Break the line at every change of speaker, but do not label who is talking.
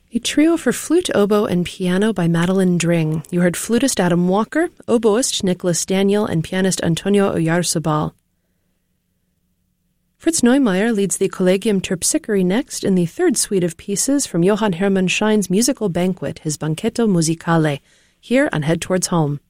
A trio for flute, oboe, and piano by Madeline Dring. You heard flutist Adam Walker, oboist Nicholas Daniel, and pianist Antonio Oyarzabal. Fritz Neumeier leads the Collegium Terpsichore next in the third suite of pieces from Johann Hermann Schein's musical banquet, his Banchetto Musicale, here on Head Towards Home.